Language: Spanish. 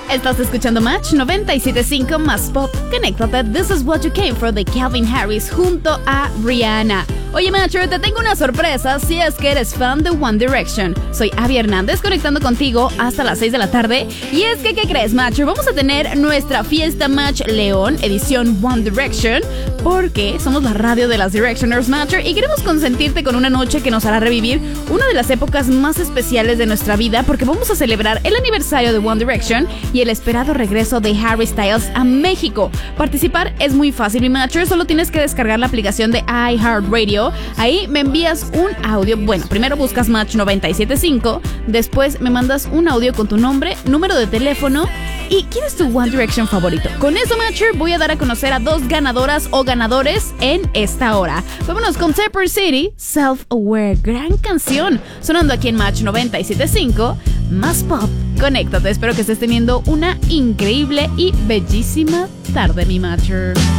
Estás escuchando Match 97.5 más pop. Conéctate, This Is What You Came For de Calvin Harris junto a Rihanna. Oye, Matcher, te tengo una sorpresa si es que eres fan de One Direction. Soy Abby Hernández conectando contigo hasta las 6 de la tarde. Y es que, ¿qué crees, Matcher? Vamos a tener nuestra fiesta Match León, edición One Direction, porque somos la radio de las Directioners, Matcher, y queremos consentirte con una noche que nos hará revivir una de las épocas más especiales de nuestra vida, porque vamos a celebrar el aniversario de One Direction y el esperado regreso de Harry Styles a México. Participar es muy fácil, mi Matcher, solo tienes que descargar la aplicación de iHeartRadio. Ahí me envías un audio. Bueno, primero buscas Match 97.5, después me mandas un audio con tu nombre, número de teléfono y quién es tu One Direction favorito. Con eso, Matcher, voy a dar a conocer a 2 ganadoras o ganadores en esta hora. Vámonos con Tepper City, Self Aware, gran canción, sonando aquí en Match 97.5, más pop. Conéctate, espero que estés teniendo una increíble y bellísima tarde, mi Matcher.